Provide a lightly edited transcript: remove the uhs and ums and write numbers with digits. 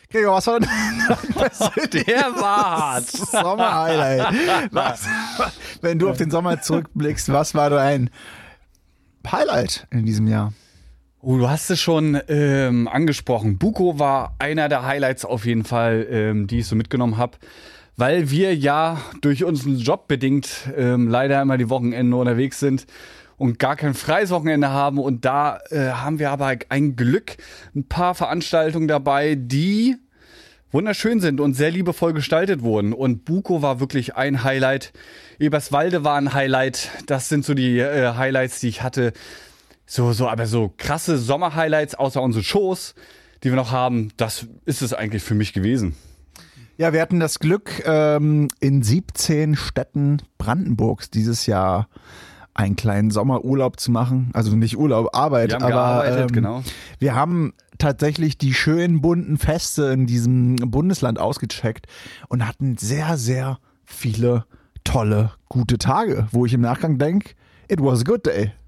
Gregor, was war denn Der war hart. Sommer-Highlight? Wenn du auf den Sommer zurückblickst, was war dein Highlight in diesem Jahr? Oh, du hast es schon angesprochen. Buko war einer der Highlights auf jeden Fall, die ich so mitgenommen habe. Weil wir ja durch unseren Job bedingt leider immer die Wochenende unterwegs sind und gar kein freies Wochenende haben. Und da haben wir aber ein Glück, ein paar Veranstaltungen dabei, die wunderschön sind und sehr liebevoll gestaltet wurden. Und Buko war wirklich ein Highlight. Eberswalde war ein Highlight. Das sind so die Highlights, die ich hatte. Aber so krasse Sommer-Highlights, außer unsere Shows, die wir noch haben, das ist es eigentlich für mich gewesen. Ja, wir hatten das Glück, in 17 Städten Brandenburgs dieses Jahr einen kleinen Sommerurlaub zu machen. Also nicht Urlaub, Arbeit. Wir haben gearbeitet, genau. Wir haben tatsächlich die schönen bunten Feste in diesem Bundesland ausgecheckt und hatten sehr, sehr viele tolle, gute Tage, wo ich im Nachgang denke, it was a good day.